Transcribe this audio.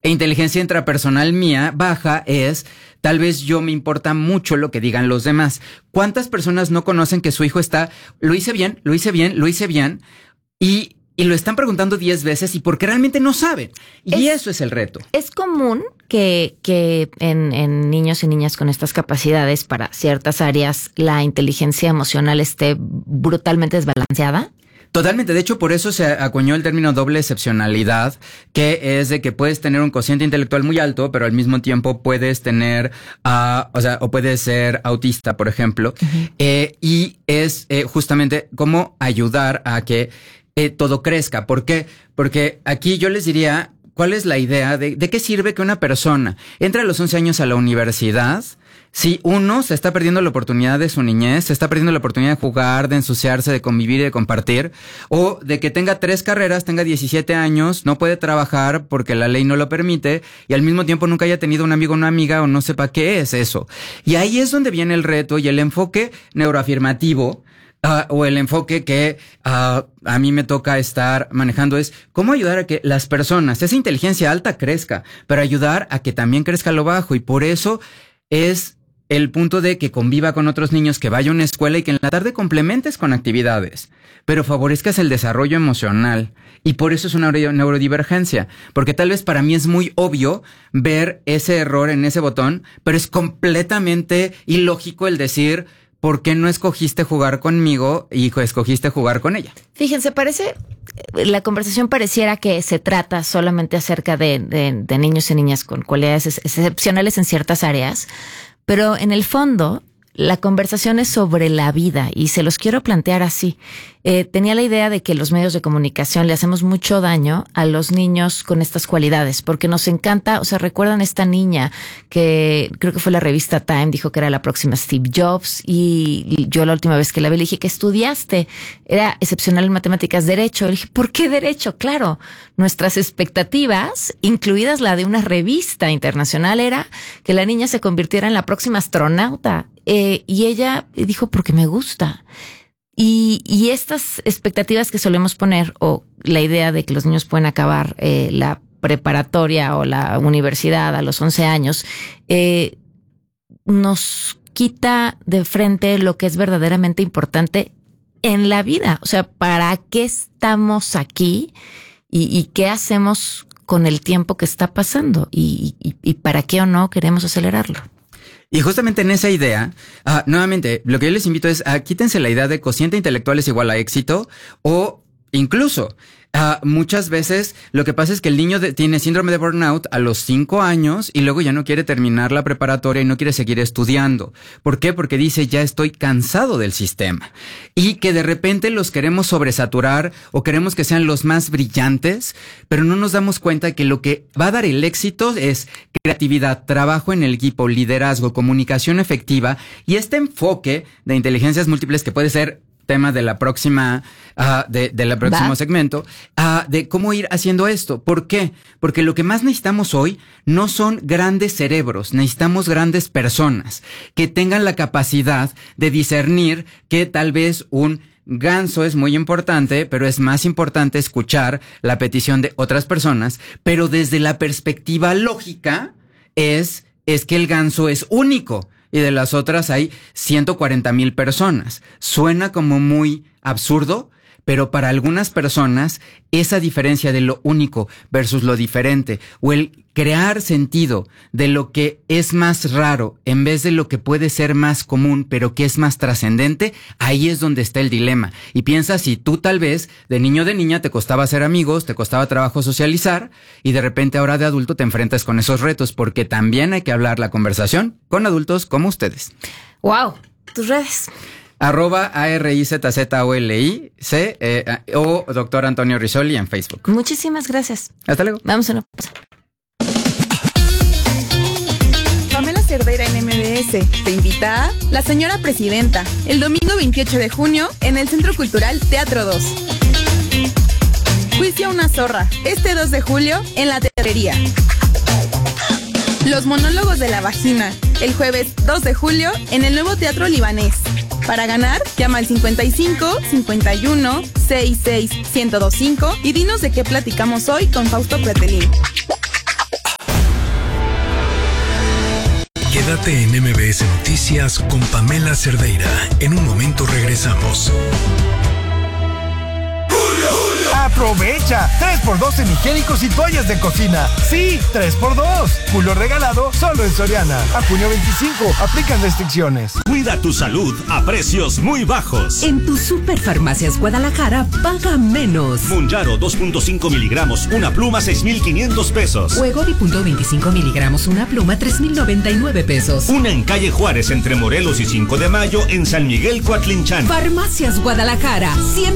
e inteligencia intrapersonal mía baja es, tal vez yo me importa mucho lo que digan los demás. ¿Cuántas personas no conocen que su hijo lo hice bien, y lo están preguntando 10 veces y porque realmente no saben? Y eso es el reto. Es común que en niños y niñas con estas capacidades para ciertas áreas la inteligencia emocional esté brutalmente desbalanceada. Totalmente. De hecho, por eso se acuñó el término doble excepcionalidad, que es de que puedes tener un cociente intelectual muy alto, pero al mismo tiempo puedes tener, o puedes ser autista, por ejemplo. Uh-huh. Y es justamente cómo ayudar a que todo crezca. ¿Por qué? Porque aquí yo les diría, ¿cuál es la idea de qué sirve que una persona entre a los 11 años a la universidad? Si uno se está perdiendo la oportunidad de su niñez, se está perdiendo la oportunidad de jugar, de ensuciarse, de convivir y de compartir, o de que tenga 3 carreras, tenga 17 años, no puede trabajar porque la ley no lo permite y al mismo tiempo nunca haya tenido un amigo o una amiga o no sepa qué es eso. Y ahí es donde viene el reto y el enfoque neuroafirmativo. O el enfoque que a mí me toca estar manejando es cómo ayudar a que las personas, esa inteligencia alta crezca, pero ayudar a que también crezca lo bajo. Y por eso es el punto de que conviva con otros niños, que vaya a una escuela y que en la tarde complementes con actividades, pero favorezcas el desarrollo emocional. Y por eso es una neurodivergencia, porque tal vez para mí es muy obvio ver ese error en ese botón, pero es completamente ilógico el decir, ¿por qué no escogiste jugar conmigo y escogiste jugar con ella? Fíjense, la conversación pareciera que se trata solamente acerca de niños y niñas con cualidades excepcionales en ciertas áreas, pero en el fondo la conversación es sobre la vida y se los quiero plantear así. Tenía la idea de que los medios de comunicación le hacemos mucho daño a los niños con estas cualidades, porque nos encanta, recuerdan esta niña que creo que fue la revista Time, dijo que era la próxima Steve Jobs, y yo la última vez que la vi le dije, ¿qué estudiaste? Era excepcional en matemáticas, derecho. Le dije, ¿por qué derecho? Claro, nuestras expectativas, incluidas la de una revista internacional, era que la niña se convirtiera en la próxima astronauta. Y ella dijo, porque me gusta. Y estas expectativas que solemos poner, o la idea de que los niños pueden acabar la preparatoria o la universidad a los 11 años, nos quita de frente lo que es verdaderamente importante en la vida. O sea, ¿para qué estamos aquí? ¿Y qué hacemos con el tiempo que está pasando? ¿Y para qué o no queremos acelerarlo? Y justamente en esa idea, nuevamente, lo que yo les invito es quítense la idea de cociente intelectual es igual a éxito, o incluso muchas veces lo que pasa es que el niño tiene síndrome de burnout a los 5 años y luego ya no quiere terminar la preparatoria y no quiere seguir estudiando. ¿Por qué? Porque dice, ya estoy cansado del sistema. Y que de repente los queremos sobresaturar o queremos que sean los más brillantes, pero no nos damos cuenta que lo que va a dar el éxito es creatividad, trabajo en el equipo, liderazgo, comunicación efectiva y este enfoque de inteligencias múltiples que puede ser tema de la próxima, del próximo segmento, de cómo ir haciendo esto. ¿Por qué? Porque lo que más necesitamos hoy no son grandes cerebros, necesitamos grandes personas que tengan la capacidad de discernir que tal vez un ganso es muy importante, pero es más importante escuchar la petición de otras personas, pero desde la perspectiva lógica es que el ganso es único. Y de las otras hay 140,000 personas. Suena como muy absurdo, pero para algunas personas esa diferencia de lo único versus lo diferente o el crear sentido de lo que es más raro en vez de lo que puede ser más común pero que es más trascendente, ahí es donde está el dilema. Y piensa si tú tal vez de niño o de niña te costaba hacer amigos, te costaba trabajo socializar y de repente ahora de adulto te enfrentas con esos retos, porque también hay que hablar la conversación con adultos como ustedes. ¡Wow! Tus redes. @ARIZZOLIC o Dr. Antonio Rizzoli en Facebook. Muchísimas gracias. Hasta luego. Vamos a una pausa. Pamela Cerdeira en MBS te invita a La Señora Presidenta, el domingo 28 de junio en el Centro Cultural Teatro 2. Juicio a una zorra, este 2 de julio en la Teatrería. Los monólogos de la vagina, el jueves 2 de julio en el nuevo Teatro Libanés. Para ganar, llama al 55 51 66 1025 y dinos de qué platicamos hoy con Fausto Pretelín. Quédate en MBS Noticias con Pamela Cerdeira. En un momento regresamos. ¡Aprovecha! 3x2 en higiénicos y toallas de cocina. ¡Sí! 3x2. Julio regalado solo en Soriana. A junio 25. Aplican restricciones. Cuida tu salud a precios muy bajos. En tu Superfarmacias Guadalajara, paga menos. Munjaro 2.5 miligramos, una pluma 6,500 pesos. Huegovi 0.25 miligramos, una pluma 3,099 pesos. Una en calle Juárez entre Morelos y 5 de Mayo en San Miguel Coatlinchan. Farmacias Guadalajara, siempre